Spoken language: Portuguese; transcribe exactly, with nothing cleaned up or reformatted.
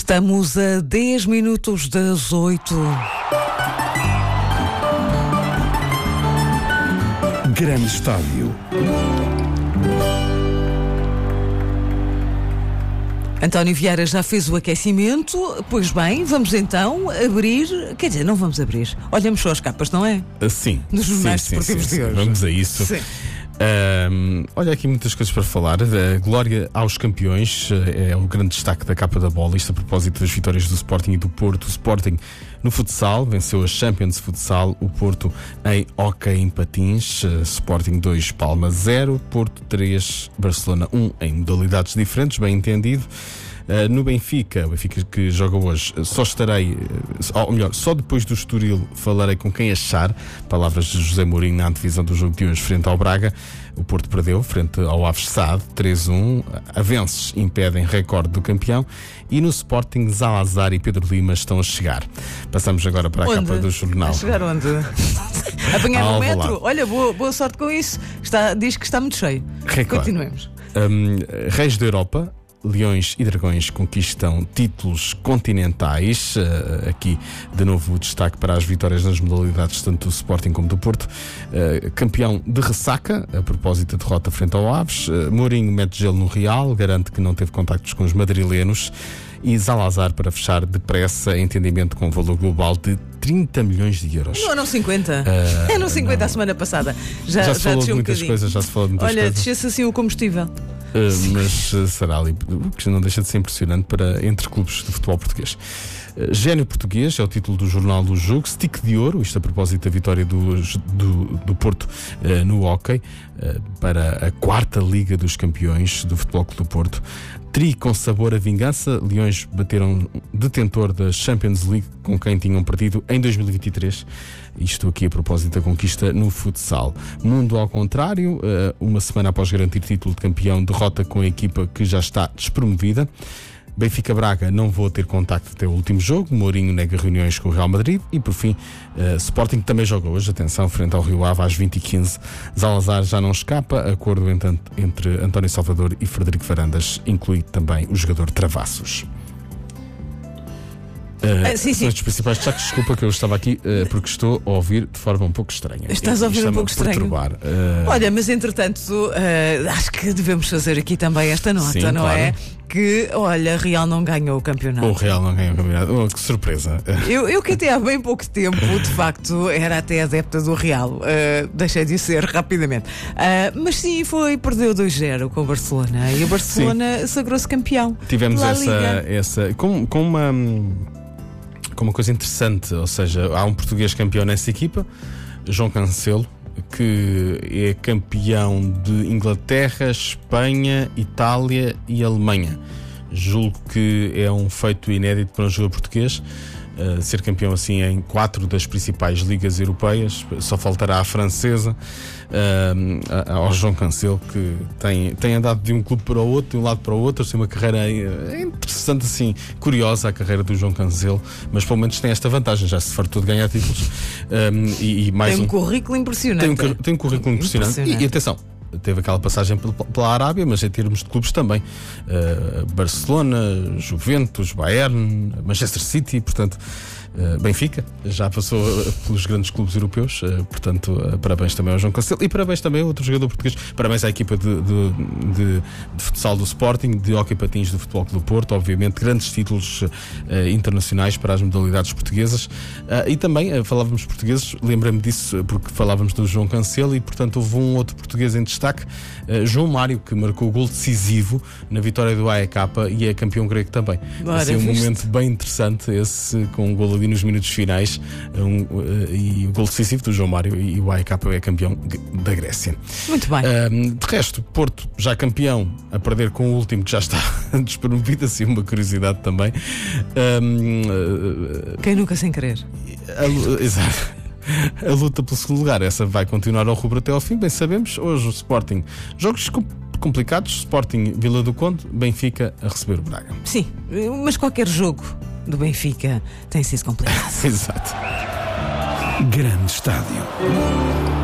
Estamos a dez minutos das oito. Grande Estádio. António Vieira já fez o aquecimento. Pois bem, vamos então abrir. Quer dizer, não vamos abrir. Olhamos só as capas, não é? Sim. Dos jornais sim, desportivos sim, de sim. hoje. Vamos a isso. Sim. Um, olha, aqui muitas coisas para falar. A glória aos campeões é o grande destaque da capa da bola. Isto a propósito das vitórias do Sporting e do Porto. O Sporting no futsal venceu a Champions Futsal, o Porto em hóquei em patins. Sporting dois, Palma zero, Porto três, Barcelona um, em modalidades diferentes, bem entendido. Uh, no Benfica, o Benfica que joga hoje, só estarei, uh, ou melhor, só depois do Estoril falarei com quem achar. Palavras de José Mourinho na antevisão do jogo de hoje frente ao Braga. O Porto perdeu frente ao Aves Sade, três a um. Avanços impedem recorde do campeão. E no Sporting, Zalazar e Pedro Lima estão a chegar. Passamos agora para a Onde? capa do jornal. A chegar onde? Apanhar no Alvalade. metro? Olha, boa, boa sorte com isso. Está, diz que está muito cheio. Recorde. Continuemos. Um, Reis da Europa, Leões e Dragões conquistam títulos continentais. Uh, aqui, de novo, o destaque para as vitórias nas modalidades tanto do Sporting como do Porto. Uh, campeão de ressaca, a propósito da derrota frente ao Aves. Uh, Mourinho mete gelo no Real, garante que não teve contactos com os madrilenos. E Zalazar para fechar depressa, entendimento com valor global de trinta milhões de euros. Não eram cinquenta. Uh, Eram cinquenta não. a semana passada. Já, Já se falou de desceu um muitas bocadinho. coisas, já se falou de muitas Olha, coisas. descesse assim o combustível. Uh, mas uh, será ali, o que não deixa de ser impressionante para entre clubes de futebol português. Uh, Gênio Português é o título do jornal do jogo. Stick de Ouro, isto a propósito da vitória do, do, do Porto uh, no hóquei uh, para a quarta Liga dos Campeões do Futebol Clube do Porto. Tri com sabor a vingança. Leões bateram detentor da Champions League com quem tinham perdido em dois mil e vinte e três. Isto aqui a propósito da conquista no futsal. Mundo ao contrário, uma semana após garantir título de campeão, derrota com a equipa que já está despromovida. Benfica Braga, não vou ter contacto até o último jogo. Mourinho nega reuniões com o Real Madrid. E por fim, uh, Sporting também joga hoje, atenção, frente ao Rio Ave às vinte e quinze. Zalazar já não escapa. Acordo entre, entre António Salvador e Frederico Varandas inclui também o jogador Travassos. Uh, ah, sim, são sim. os principais destaques. Desculpa que eu estava aqui uh, porque estou a ouvir de forma um pouco estranha. Estás a ouvir Isto um pouco está-me a estranho. perturbar. Uh, Olha, mas entretanto, uh, acho que devemos fazer aqui também esta nota, Sim, não claro. é? Que, olha, Real não ganhou o campeonato. O Real não ganhou o campeonato. Oh, que surpresa. Eu, eu que até há bem pouco tempo, de facto, era até adepta do Real. Uh, deixei de ser rapidamente. Uh, mas sim, foi, perdeu dois a zero com o Barcelona. E o Barcelona sagrou-se campeão. Tivemos La essa, Liga. essa com, com uma com uma coisa interessante, ou seja, há um português campeão nessa equipa, João Cancelo, que é campeão de Inglaterra, Espanha, Itália e Alemanha. Julgo que é um feito inédito para um jogador português. Uh, ser campeão assim em quatro das principais ligas europeias. Só faltará a francesa, uh, ao João Cancelo, que tem, tem andado de um clube para o outro, de um lado para o outro. Tem uma carreira uh, interessante, assim, curiosa a carreira do João Cancelo, mas pelo menos tem esta vantagem, já se fartou de ganhar títulos. Um, e, e mais Tem um, um currículo impressionante. tem um, tem um currículo impressionante, Impressionante. E, e atenção, teve aquela passagem pela, pela Arábia, mas em termos de clubes também, uh, Barcelona, Juventus, Bayern, Manchester City, portanto, uh, Benfica, já passou uh, pelos grandes clubes europeus, uh, portanto, uh, parabéns também ao João Cancelo e parabéns também a outro jogador português, parabéns à equipa de, de, de, de futsal do Sporting, de hóquei patins do Futebol Clube do Porto, obviamente grandes títulos uh, internacionais para as modalidades portuguesas, uh, e também uh, falávamos portugueses, lembrei-me disso porque falávamos do João Cancelo e portanto houve um outro português em destaque, uh, João Mário, que marcou o gol decisivo na vitória do A E K e é campeão grego também. Ora, assim, um viste? momento bem interessante esse, com um gol ali nos minutos finais, um, uh, e o gol decisivo do João Mário, e o A E K é campeão da Grécia. Muito bem. Um, de resto, Porto já campeão, a perder com o último que já está despromovido, assim uma curiosidade também. Um, uh, Quem nunca sem querer? a, exato. A luta pelo segundo lugar, essa vai continuar ao rubro até ao fim, bem sabemos. Hoje o Sporting, jogos com- complicados, Sporting Vila do Conde, Benfica a receber o Braga. Sim, mas qualquer jogo do Benfica tem sido complicado. Exato. Grande Estádio.